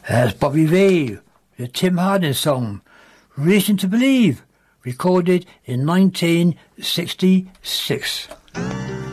That's Bobby Vee, the Tim Hardin song, Reason to Believe, recorded in 1966.